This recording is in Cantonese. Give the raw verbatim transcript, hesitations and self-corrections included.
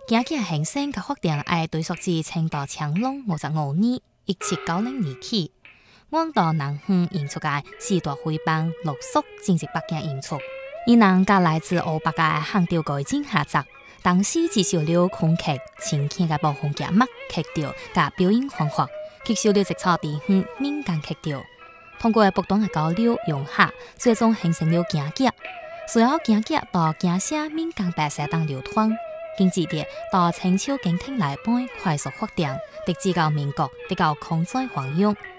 行脚行星甲发电爱对溯至清朝乾隆五十五年一七九零年起，阮到南方演出嘅四大徽帮陆续进入北京演出。伊人甲来自欧北嘅杭州改进合作，当时接受了昆剧、清腔嘅部分剧目曲调甲表演方法，吸收了一撮地方民间曲调。通过不断嘅交流融合，最终形成了行脚。随后行脚到京城民间白社当流传，经济地到清朝经厅内版快速发展，直至到民国得到空载黄用。